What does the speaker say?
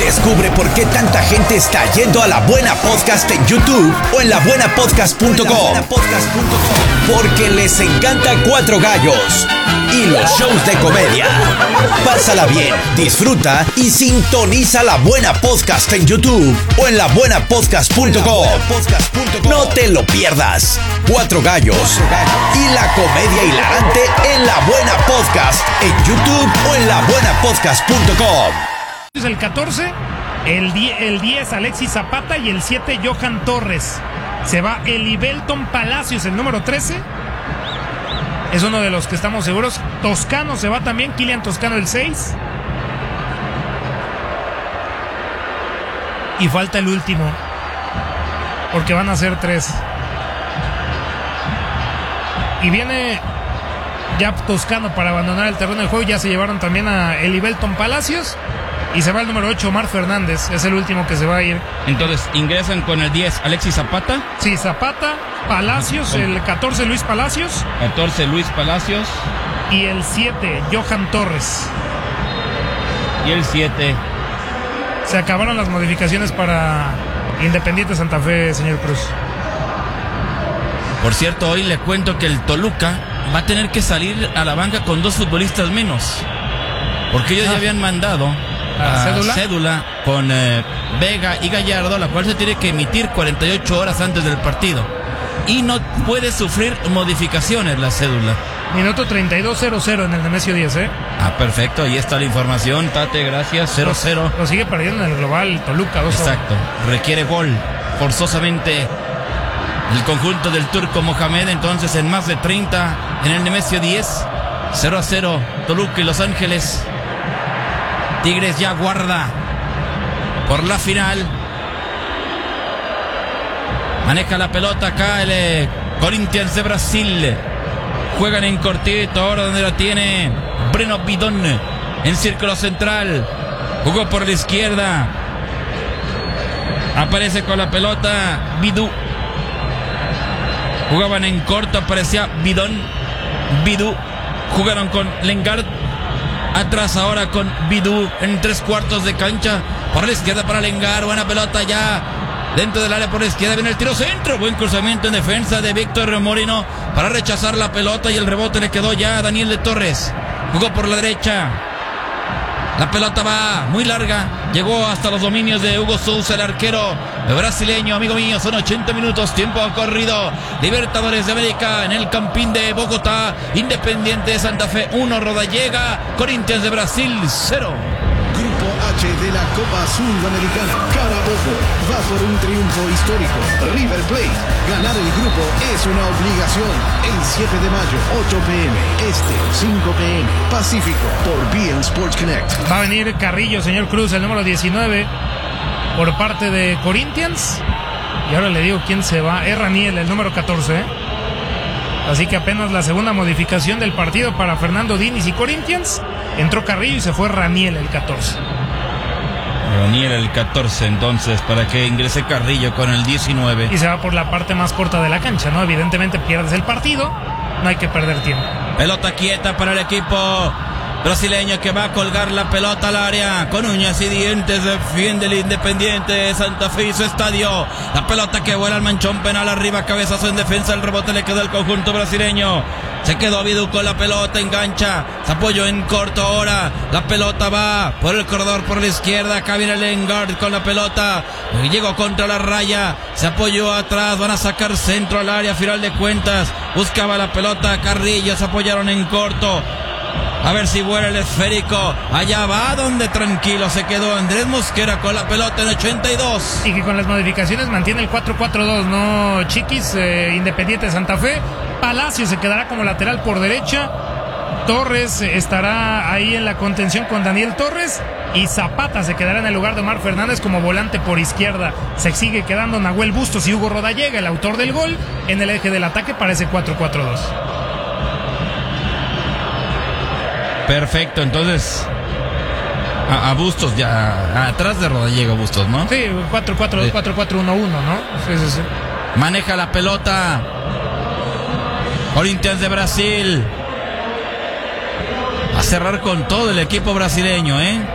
Descubre por qué tanta gente está yendo a La Buena Podcast en YouTube o en labuenapodcast.com. Porque les encanta Cuatro Gallos y los shows de comedia. Pásala bien, disfruta y sintoniza La Buena Podcast en YouTube o en labuenapodcast.com. No te lo pierdas. Cuatro Gallos y la comedia hilarante en La Buena Podcast en YouTube o en labuenapodcast.com. Es el 14, el 10 Alexis Zapata y el 7 Johan Torres. Se va Elibelton Palacios, el número 13. Es uno de los que estamos seguros. Toscano se va también, Kilian Toscano el 6. Y falta el último, porque van a ser 3. Y viene ya Toscano para abandonar el terreno de juego. Ya se llevaron también a Elibelton Palacios. Y se va el número 8, Omar Fernández. Es el último que se va a ir. Entonces, ingresan con el 10, Alexis Zapata. Sí, Zapata, Palacios, el 14, Luis Palacios. 14, Luis Palacios. Y el 7, Johan Torres. Y el 7. Se acabaron las modificaciones para Independiente Santa Fe, señor Cruz. Por cierto, hoy le cuento que el Toluca va a tener que salir a la banca con 2 futbolistas menos. Porque ellos ya habían mandado cédula con Vega y Gallardo, la cual se tiene que emitir 48 horas antes del partido. Y no puede sufrir modificaciones la cédula. Minuto 32-0-0 en el Nemesio 10, ¿eh? Ah, perfecto, ahí está la información, Tate, gracias. 0-0. Lo sigue perdiendo en el global Toluca 2-0. Exacto, requiere gol forzosamente el conjunto del turco Mohamed. Entonces en más de 30 en el Nemesio 10, 0-0 Toluca y Los Ángeles. Tigres ya guarda por la final. Maneja la pelota acá el Corinthians de Brasil. Juegan en cortito, ahora donde la tiene Breno Bidón en círculo central. Jugó por la izquierda. Aparece con la pelota Bidú. Jugaban en corto, aparecía Bidón. Bidú. Jugaron con Lengard. Atrás ahora con Bidú en 3/4 de cancha. Por la izquierda para Lengard. Buena pelota ya dentro del área por la izquierda. Viene el tiro centro. Buen cruzamiento en defensa de Víctor Moreno para rechazar la pelota. Y el rebote le quedó ya a Daniel de Torres. Jugó por la derecha. La pelota va muy larga. Llegó hasta los dominios de Hugo Sousa, el arquero brasileño. Amigo mío, son 80 minutos, tiempo corrido. Libertadores de América en el Campín de Bogotá. Independiente de Santa Fe 1, Rodallega. Corinthians de Brasil 0. Grupo H de la Copa Sudamericana. Carabobo va por un triunfo histórico. River Plate. Ganar el grupo es una obligación. El 7 de mayo, 8 p.m. Este, 5 p.m. Pacífico, por BN Sports Connect. Va a venir Carrillo, señor Cruz, el número 19, por parte de Corinthians. Y ahora le digo quién se va. Es Raniel, el número 14. Así que apenas la segunda modificación del partido para Fernando Diniz y Corinthians. Entró Carrillo y se fue Raniel, el 14. Raniel, el 14, entonces, para que ingrese Carrillo con el 19. Y se va por la parte más corta de la cancha, ¿no? Evidentemente pierdes el partido, no hay que perder tiempo. Pelota quieta para el equipo brasileño que va a colgar la pelota al área. Con uñas y dientes defiende el Independiente de Santa Fe y su estadio. La pelota que vuela al manchón penal arriba, cabezazo en defensa. El rebote le quedó al conjunto brasileño. Se quedó Bidú con la pelota, engancha. Se apoyó en corto ahora. La pelota va por el corredor por la izquierda. Acá viene Lengard con la pelota. Llegó contra la raya. Se apoyó atrás. Van a sacar centro al área. Final de cuentas. Buscaba la pelota Carrillo. Se apoyaron en corto. A ver si vuela el esférico. Allá va donde tranquilo se quedó Andrés Mosquera con la pelota en 82. Y que con las modificaciones mantiene el 4-4-2, ¿no, Chiquis? Independiente de Santa Fe. Palacio se quedará como lateral por derecha. Torres estará ahí en la contención con Daniel Torres. Y Zapata se quedará en el lugar de Omar Fernández como volante por izquierda. Se sigue quedando Nahuel Bustos y Hugo Rodallega, el autor del gol, en el eje del ataque para ese 4-4-2. Perfecto, entonces a Bustos ya atrás de Rodallega Bustos, ¿no? Sí, 4-4-2, 4-4-1-1, ¿no? Sí. Maneja la pelota Corinthians de Brasil. A cerrar con todo el equipo brasileño, ¿eh?